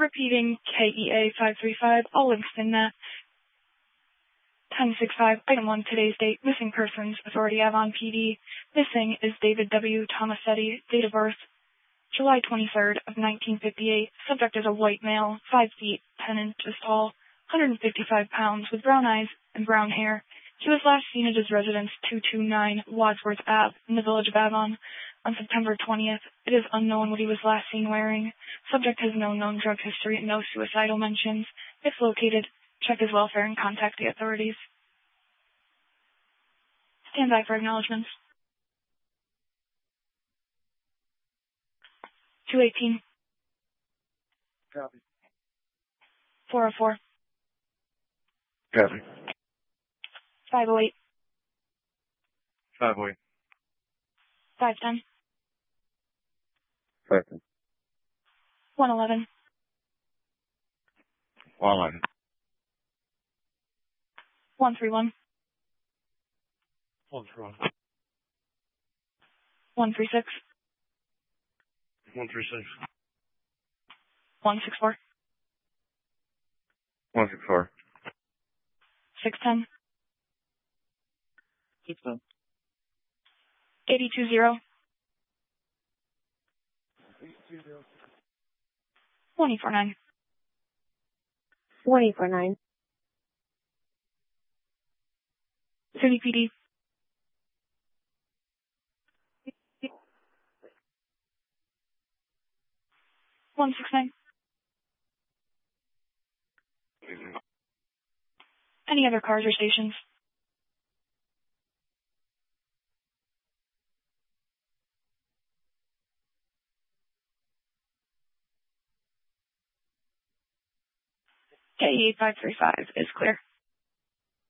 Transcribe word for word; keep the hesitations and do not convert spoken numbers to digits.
Repeating, K E A five three five, all Livingston Net. ten sixty-five, item one, today's date, missing persons, Authority Avon P D. Missing is David W. Tomasetti, date of birth, July twenty-third of nineteen fifty-eight. Subject is a white male, five feet, ten inches tall, one hundred fifty-five pounds, with brown eyes and brown hair. He was last seen at his residence, two two nine Wadsworth Ave, in the village of Avon, on September twentieth. It is unknown what he was last seen wearing. Subject has no known drug history and no suicidal mentions. If located, check his welfare and contact the authorities. Stand by for acknowledgements. two eighteen. Copy. four oh four. Copy. five oh eight. five oh eight. five ten. five ten. one eleven. one eleven. one three one. one three one. one three six. one three six. one six four. one six four. six ten. six ten. eighty two zero. twenty four nine. twenty four nine. City P D. one six nine. Any other cars or stations? K E A five three five is clear.